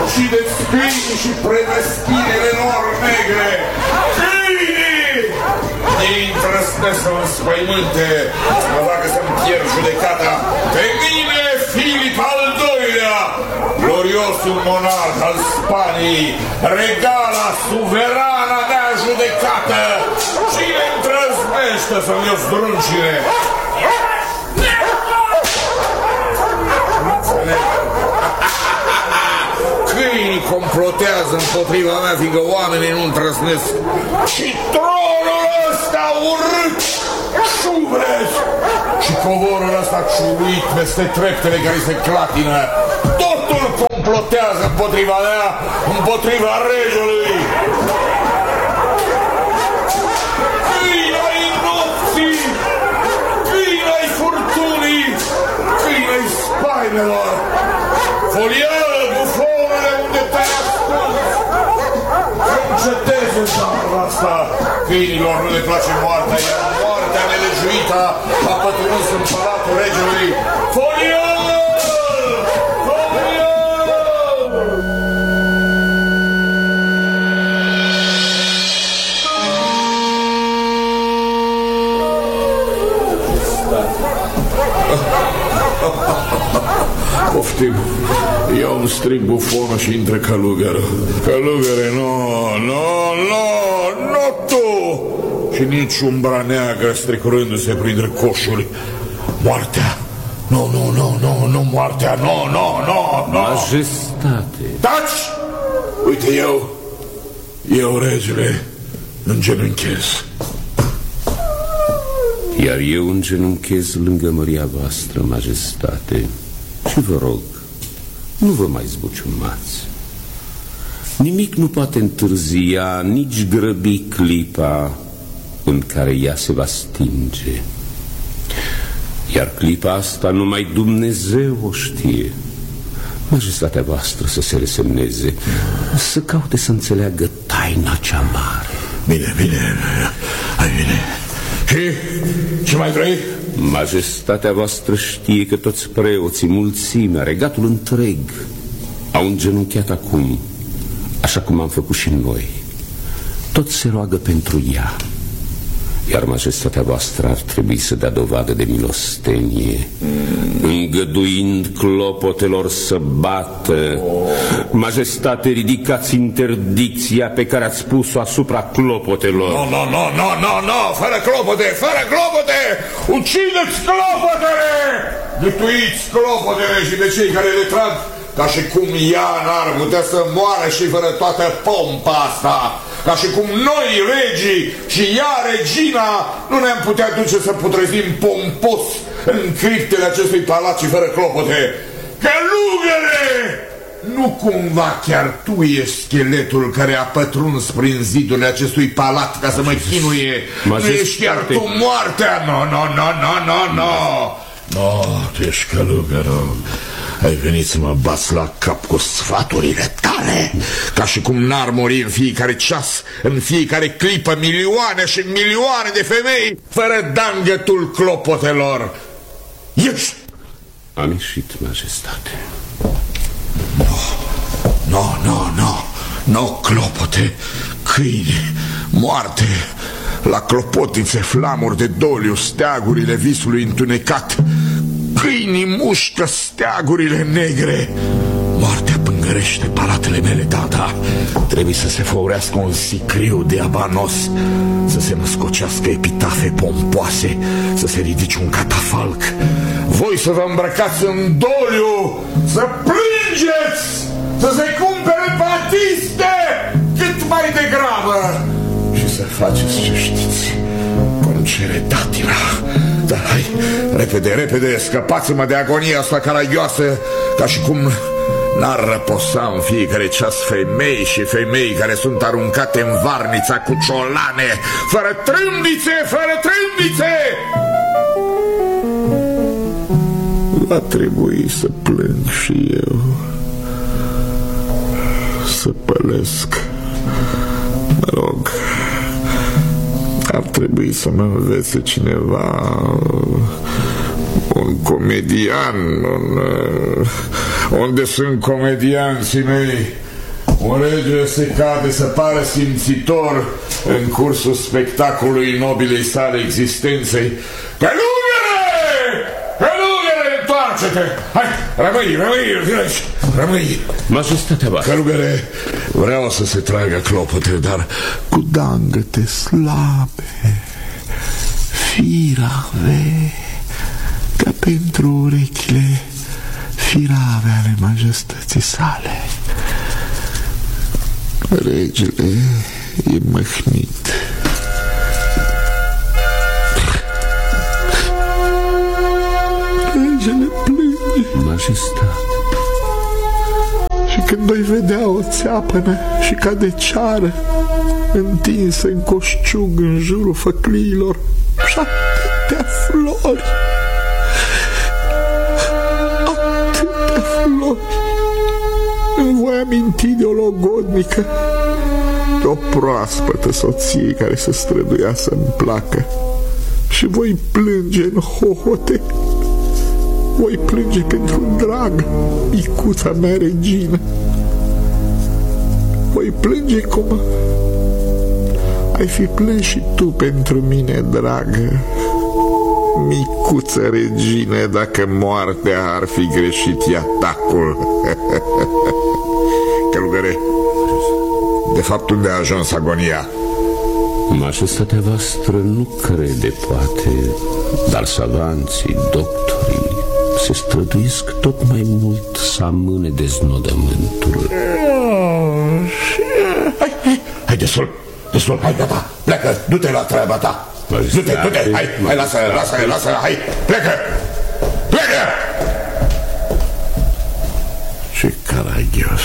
ucideți câini și prevestinele lor negre! Câinii! Ei îndrăznesc să mă înspăimânte, mă facă să-mi pierd judecata pe mine, Filip al II-lea, gloriosul monarh al Spaniei, regala, suverana mea judecată! Cine îndrăznește să-mi o zdruncine? Câinii complotează împotriva mea, fiindcă oamenii nu îndrăznesc. Și tronul ăsta urât, șubred, și covorul ăsta ciuruit peste treptele care se clatină, totul complotează împotriva mea, împotriva regelui. Câini-ai nopții, câini-ai furtunii, câini-ai spaimelor, foliară, bufonule, unde te-ai ascuns? Înceteze zarva asta, câinilor nu le place moartea, iar moartea nelegiuită a pătruns în palatul regelui. Foliară! Poftim, eu îmi strig bufonul și intră călugărul. Călugăre, nu tu! Și nici umbra neagră strecurându-se printre coșuri. Moartea! Nu, moartea, nu! Majestate! Taci! Uite, eu, regele, îngenunchez. Iar eu îngenunchez lângă măria voastră, majestate. Și vă rog, nu vă mai zbuciumați. Nimic nu poate întârzia, nici grăbi clipa în care ea se va stinge. Iar clipa asta numai Dumnezeu o știe. Majestatea voastră să se resemneze, să caute să înțeleagă taina cea mare. Bine, hai bine. Și ce mai vrei? Majestatea voastră știe că toți preoții, mulțimea, regatul întreg au îngenunchiat acum, așa cum am făcut și noi. Toți se roagă pentru ea. Iar majestatea voastră ar trebui să dea dovadă de milostenie, îngăduind clopotelor să bată. Majestate, ridicați interdicția pe care ați pus-o asupra clopotelor. Nu, fără clopote! Ucideți clopotele! Gâtuiți clopotele și pe cei care le trag, ca și cum ea n-ar putea să moară și fără toată pompa asta. Ca și cum noi, regii, și ea, regina, nu ne-am putea duce să putrezim pompos în criptele acestui palat și fără clopote. Călugăre! Nu cumva chiar tu ești scheletul care a pătruns prin zidurile acestui palat ca să mă chinuie? Nu ești chiar tu moartea? No, tu ești călugărul. Ai venit să mă bați la cap cu sfaturile tale, ca și cum n-ar muri în fiecare ceas, în fiecare clipă, milioane și milioane de femei fără dangătul clopotelor. Ieși! Am ieșit, majestate. Nu, clopote, câini, moarte, la clopotițe, flamuri de doliu, steagurile visului întunecat. Câinii mușcă steagurile negre. Moartea pângărește palatele mele, tata. Trebuie să se făurească un sicriu diabanos, să se născocească epitafe pompoase, să se ridice un catafalc. Voi să vă îmbrăcați în doliu, să plângeți, să se cumpere batiste cât mai degrabă și să faceți ce știți. Concere datila. Da, hai, repede, scăpați-mă de agonia asta caragioasă, ca și cum n-ar răposa în fiecare ceas femei care sunt aruncate în varnița cu ciolane, fără trâmbițe! Va trebui să plâng și eu, să pălesc. Mă rog, ar trebui să mă învețe cineva, un comedian, Unde sunt comedianții mei? Un rege se cade să pară simțitor în cursul spectacolului nobilei sale existenței. Călugăre, întoarce-te! Hai, rămâi! Majestatea voastră. Călugăre, vreau să se tragă clopote, dar cu dangăte slabe, firave, ca pentru urechile firave ale majestății sale. Regele e măhnit. Regele plânge. Majestate. Și când îi vedea o țeapănă și ca de ceară întinsă în coșciug în jurul făcliilor și atâtea flori, îmi voi aminti de o logodnică, de o proaspătă soție care se străduia să-mi placă, și voi plânge în hohote. Voi plânge pentru drag, micuța mea regină. Voi plânge cum ai fi plâns și tu pentru mine, dragă, micuță regină, dacă moartea ar fi greșit atacul. Călugăre, de fapt unde a ajuns agonia? Majestatea voastră nu crede, poate, dar savanții, doctorii se străduiesc tot mai mult să amâne deznodământul. Hai, destul, hai, gata, plecă, du-te la treaba ta. Du-te, hai, lasă, hai, plecă! Ce caragios!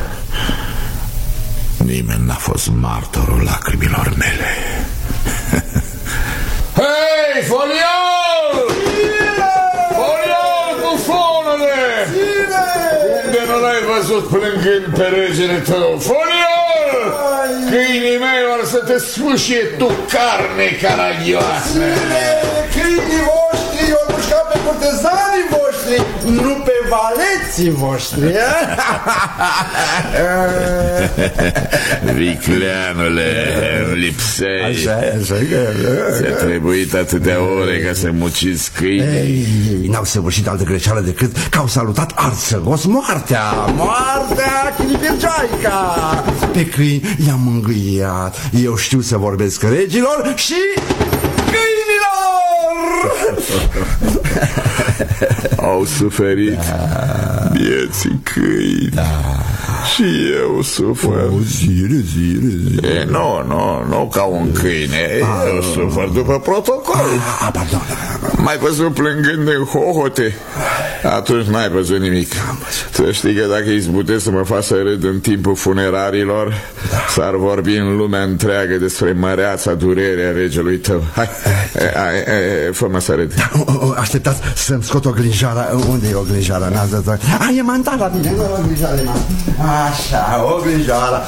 Nimeni n-a fost martorul lacrimilor mele. Hei, foliol! Foliol, bufonule! Unde nu l-ai văzut plângând pe regele tău? Foliol! Câinii mei or să te sfâșie tu, carne caragioasă! Câinii voștri o mușca pe curtezanii voștri, nu pe valeții voștri. Vicleanule, îmi lipsei. Așa că... Ți-a trebuit atâtea ore ca să muciți câini. Ei, n-au săvârșit altă greșeală decât că au salutat arțăgos moartea. Moartea Chilipirgeaica. Pe câini i-am mângâiat. Eu știu să vorbesc regilor și câinilor. Au suferit vieții câini. Și eu sufăr. Zile. Nu ca un câine. Eu sufăr după protocol. Pardon. M-ai văzut plângând în hohote? Atunci n-ai văzut nimic. Să știi că dacă izbutesc să mă fac să râd în timpul funerarilor, s-ar vorbi în lumea întreagă despre măreața durere a regelui tău. Hai, fă-mă să râd. Așteptați să-mi scot o glinjara. Unde e o glinjara? E mantala tine. Așa, o glinjara.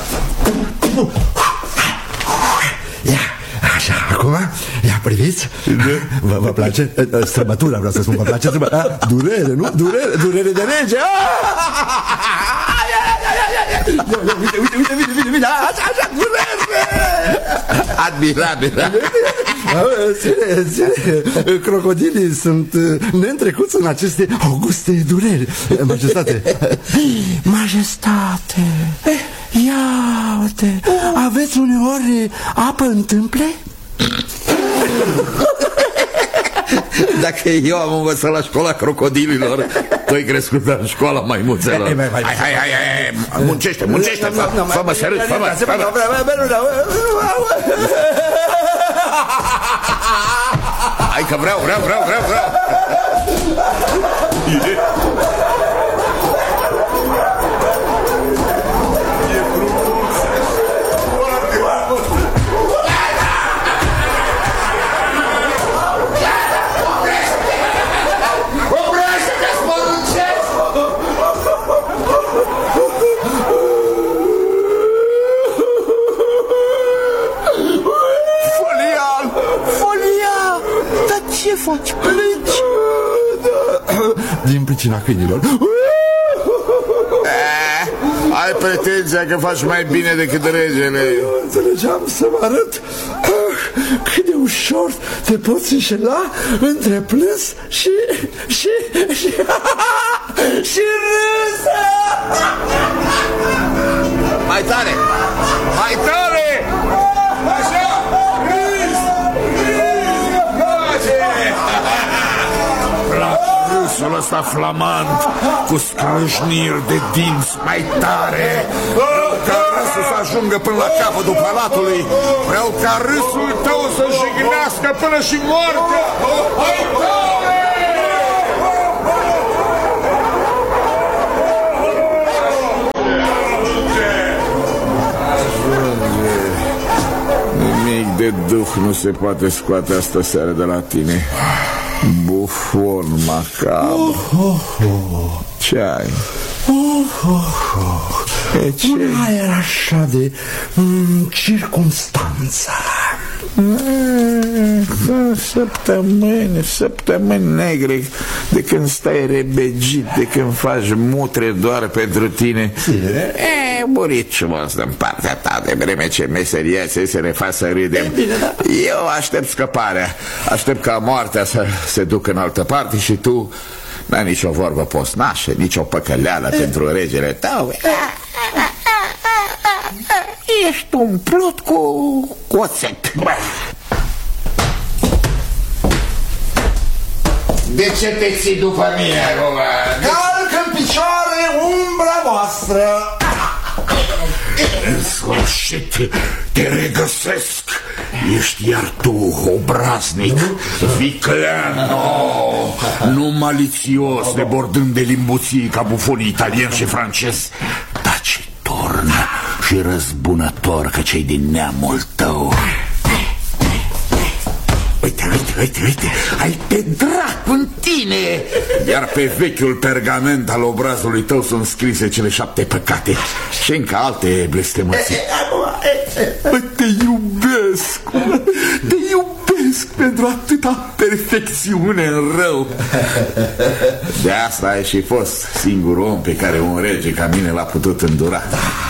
Ia, așa, acum, ia, priviți. Vă place? Străbătura, vreau să spun, vă place străbătura? Durere, nu? Durere de rege. Uite, așa, durere. Admirabil. Crocodilii sunt neîntrecuți în aceste auguste dureri. Majestate, ia uite, aveți uneori apă în tâmple? Dacă eu am învățat la școala crocodililor, tu ai crescut la școala maimuțelor. Hai, muncește, fă-mă să râd, fă-mă. Hai că vreau. Ce faci? Plângi? Din pricina câinilor. Ai pretenția că faci mai bine decât regele. Eu înțelegeam să vă arăt cât de ușor te poți înșela între plâns și râs. Mai tare! Mai tare! Așa! Râs! Râsul ăsta flamant, cu scrâșniri de dinți, mai tare! Vreau ca râsul să ajungă până la capătul palatului. Vreau ca râsul tău să jignească până și moartea. Mai tare! Nimic de duh nu se poate scoate astă seară de la tine. Bufon macabru. Ce ai? Ce? Un aer așa de circumstanță. Săptămâni negre, de când stai rebegit, de când faci mutre doar pentru tine. Buriciul ăsta în partea ta, de vreme ce meseria se ne face să râdem. Eu aștept scăparea, aștept ca moartea să se ducă în altă parte și tu n-ai nicio vorbă postnașă, nicio păcăleală pentru regele tău. Ești umplut cu oțet. De ce te ții după mine acum? Calcă în picioare umbra voastră. În sfârșit te regăsesc. Ești iar tu, obraznic, viclean, nu malițios, debordând de limbuții ca bufonii italieni și francezi, taciturn și răzbunător ca cei din neamul tău. Uite, ai pe dracu în tine. Iar pe vechiul pergament al obrazului tău sunt scrise cele 7 păcate și încă alte blestemății. Te iubesc pentru atâta perfecțiune în rău. De asta ai și fost singurul om pe care un rege ca mine l-a putut îndura.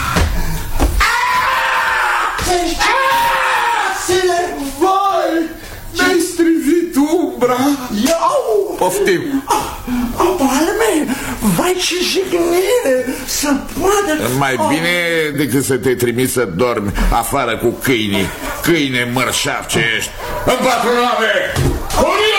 Mi-ai strivit umbra. Iau! Poftim. Palme, vai ce jignire să poată. Mai bine decât să te trimiți să dormi afară cu câinii. Câine mărșav ce ești. În patru nave!